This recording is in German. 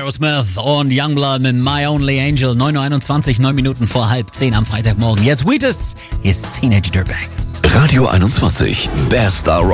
Aerosmith und Youngblood mit My Only Angel. 9.21 Uhr, 9 Minuten vor 9:30 am Freitagmorgen. Jetzt Wheatus, hier ist Teenage Dirtbag. Radio 21, Best Star Rock.